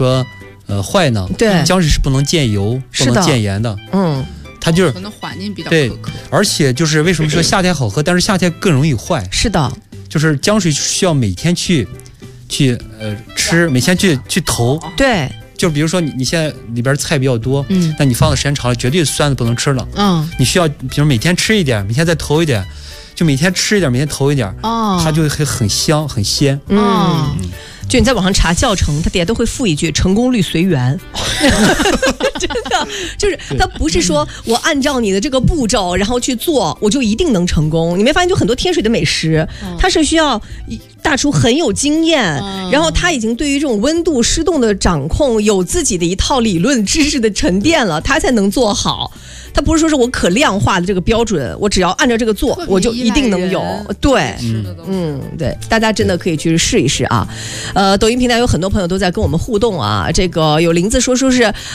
说坏呢？ 对， 姜水是不能见油，不能见盐的。它就是可能环境比较对苛刻， 而且就是为什么说夏天好喝，但是夏天更容易坏。 是的， 就是姜水需要每天去吃，每天去投。 对。 就比如说你现在里边菜比较多，那你放的时间长了，绝对酸的不能吃了。你需要比如每天吃一点，每天再投一点，就每天吃一点，每天投一点，它就会很香很鲜。 就你在网上查教程，它底下都会附一句成功率随缘。真的就是它不是说我按照你的这个步骤然后去做我就一定能成功。你没发现就很多天水的美食它是需要大厨很有经验，然后他已经对于这种温度湿冻的掌控有自己的一套理论知识的沉淀了，他才能做好。它不是说是我可量化的这个标准，我只要按照这个做我就一定能有。对，对，大家真的可以去试一试啊。抖音平台有很多朋友都在跟我们互动啊，这个有林子说是